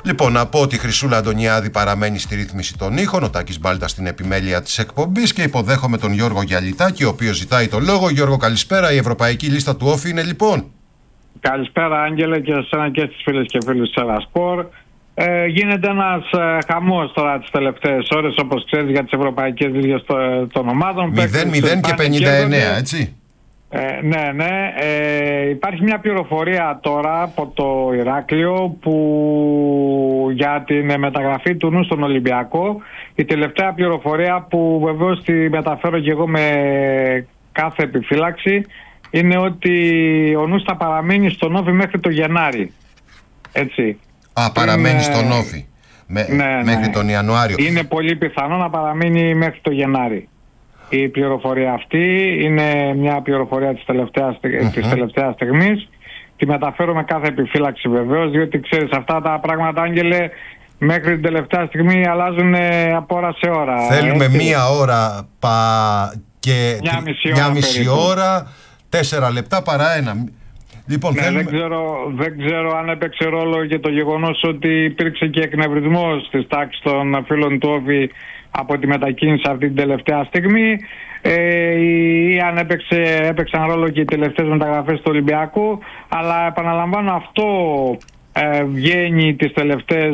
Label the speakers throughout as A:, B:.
A: Λοιπόν, να πω ότι η Χρυσούλα Αντωνιάδη παραμένει στη ρύθμιση των ήχων, ο Τάκης Μπάλτας στην επιμέλεια της εκπομπής και υποδέχομαι τον Γιώργο Γιαλιτάκη, ο οποίος ζητάει το λόγο. Γιώργο, καλησπέρα. Η ευρωπαϊκή λίστα του Όφη είναι λοιπόν.
B: Καλησπέρα, Άγγελε, και σε εσένα και στις φίλες και φίλους της Ελασπορ. Γίνεται ένας χαμός τώρα τις τελευταίες ώρες, όπως ξέρεις, για τις ευρωπαϊκές λίστες των ομάδων.
A: 0-0 και 59, έτσι.
B: Ναι. Υπάρχει μια πληροφορία τώρα από το Ηράκλειο για την μεταγραφή του νου στον Ολυμπιακό. Η τελευταία πληροφορία που βεβαίως τη μεταφέρω και εγώ με κάθε επιφύλαξη είναι ότι ο νους θα παραμείνει στον Όφη μέχρι το Γενάρη. Έτσι.
A: Παραμένει στον Όφη μέχρι τον Ιανουάριο.
B: Είναι πολύ πιθανό να παραμείνει μέχρι το Γενάρη. Η πληροφορία αυτή είναι μια πληροφορία της τελευταίας στιγμής. Τη μεταφέρω με κάθε επιφύλαξη βεβαίως, διότι ξέρεις αυτά τα πράγματα, Άγγελε, μέχρι την τελευταία στιγμή αλλάζουν από ώρα σε ώρα.
A: Θέλουμε μία ώρα και μια μισή ώρα, 4 λεπτά παρά ένα. Λοιπόν,
B: δεν ξέρω αν έπαιξε ρόλο και το γεγονός ότι υπήρξε και εκνευρισμός στις τάξεις των φίλων του Όφη από τη μετακίνηση αυτή την τελευταία στιγμή, ή αν έπαιξαν ρόλο και οι τελευταίες μεταγραφές του Ολυμπιακού, αλλά επαναλαμβάνω, αυτό βγαίνει τις τελευταίες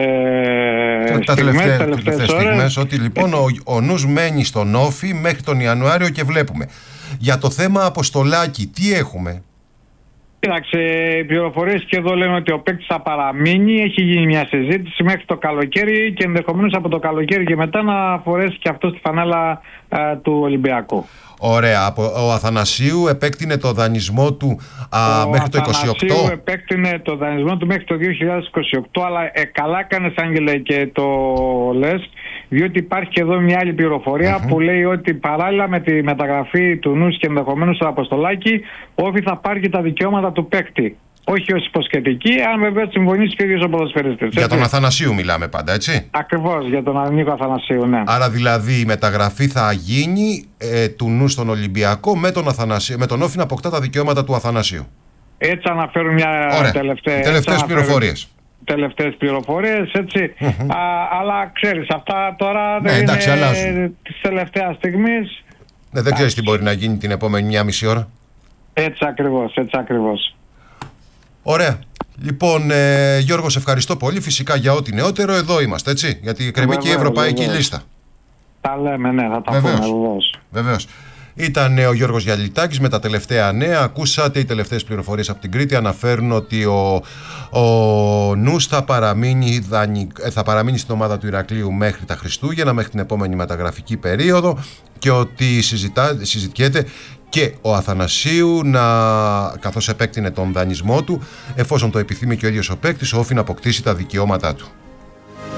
B: στιγμές,
A: ότι λοιπόν ο νους μένει στον Όφη μέχρι τον Ιανουάριο και βλέπουμε. Για το θέμα Αποστολάκη, τι έχουμε?
B: Κοίταξε, οι πληροφορίες και εδώ λένε ότι ο παίκτης θα παραμείνει. Έχει γίνει μια συζήτηση μέχρι το καλοκαίρι και ενδεχομένως από το καλοκαίρι και μετά να φορέσει και αυτό στη φανέλα του Ολυμπιακού.
A: Ωραία. Ο Αθανασίου επέκτηνε το δανεισμό του μέχρι το 2028. Ο
B: Αθανασίου επέκτηνε το δανεισμό του μέχρι το 2028, αλλά καλά κάνεις, Άγγελε, και το λες, διότι υπάρχει και εδώ μια άλλη πληροφορία που λέει ότι παράλληλα με τη μεταγραφή του νους και ενδεχομένως του Αποστολάκη, ο Όφη θα πάρει και τα δικαιώματα του παίκτη. Όχι ως υποσχετική, αν βέβαια συμφωνήσει και ο ίδιος ο ποδοσφαιριστής.
A: Για τον Αθανασίου μιλάμε πάντα, έτσι.
B: Ακριβώς, για τον Νίκο Αθανασίου, ναι.
A: Άρα δηλαδή η μεταγραφή θα γίνει του νου στον Ολυμπιακό με τον Όφη να αποκτά τα δικαιώματα του Αθανασίου.
B: Έτσι αναφέρουν μια
A: τελευταίες πληροφορίες.
B: Τελευταίες πληροφορίες, έτσι. Αλλά ξέρεις, αυτά τώρα δεν
A: είναι
B: αλλάζουν της τελευταίας στιγμής.
A: Δεν ξέρεις τι μπορεί να γίνει την επόμενη μια μισή ώρα.
B: Έτσι ακριβώς.
A: Ωραία. Λοιπόν, Γιώργο, σε ευχαριστώ πολύ. Φυσικά για ό,τι νεότερο εδώ είμαστε, έτσι. Γιατί κρεμεί και η ευρωπαϊκή λίστα.
B: Τα λέμε, ναι, θα τα πούμε
A: βεβαίως. Ήταν ο Γιώργος Γιαλιτάκης με τα τελευταία νέα. Ακούσατε οι τελευταίες πληροφορίες από την Κρήτη. Αναφέρουν ότι ο νους θα παραμείνει στην ομάδα του Ηρακλείου μέχρι τα Χριστούγεννα, μέχρι την επόμενη μεταγραφική περίοδο, και ότι συζητιέται και ο Αθανασίου καθώς επέκτηνε τον δανεισμό του, εφόσον το επιθυμεί και ο ίδιος ο παίκτης, ο Όφη να αποκτήσει τα δικαιώματά του.